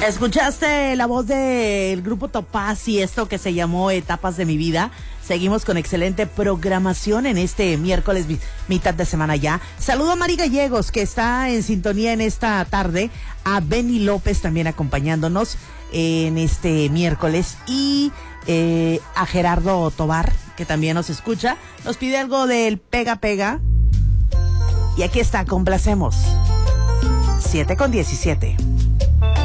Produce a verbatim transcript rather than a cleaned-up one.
Escuchaste la voz del grupo Topaz y esto que se llamó Etapas de mi vida. Seguimos con excelente programación en este miércoles, mitad de semana ya. Saludo a Mari Gallegos, que está en sintonía en esta tarde. A Benny López también acompañándonos en este miércoles. Y eh, a Gerardo Tobar, que también nos escucha. Nos pide algo del Pega Pega. Y aquí está, complacemos. siete con diecisiete.